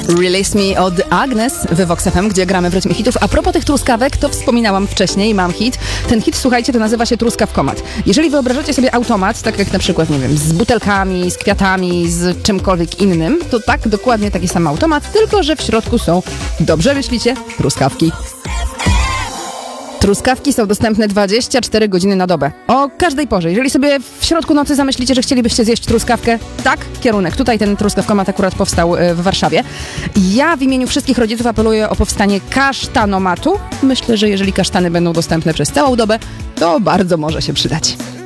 Release Me od Agnes w Vox FM, gdzie gramy w rytmie hitów. A propos tych truskawek, to wspominałam wcześniej, mam hit. Ten hit, słuchajcie, to nazywa się truskawkomat. Jeżeli wyobrażacie sobie automat, tak jak na przykład, nie wiem, z butelkami, z kwiatami, z czymkolwiek innym, to tak, dokładnie taki sam automat, tylko że w środku są, dobrze myślicie, truskawki. Truskawki są dostępne 24 godziny na dobę. O każdej porze. Jeżeli sobie w środku nocy zamyślicie, że chcielibyście zjeść truskawkę, tak, kierunek. Tutaj ten truskawkomat akurat powstał w Warszawie. Ja w imieniu wszystkich rodziców apeluję o powstanie kasztanomatu. Myślę, że jeżeli kasztany będą dostępne przez całą dobę, to bardzo może się przydać.